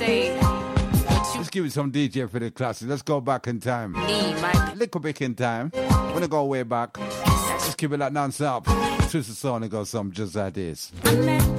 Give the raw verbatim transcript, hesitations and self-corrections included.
say. Let's give it some D J for the classic. Let's go back in time. Little bit in time. Wanna go way back. Let's keep it like non-stop. Twist the song and go some just like this. I met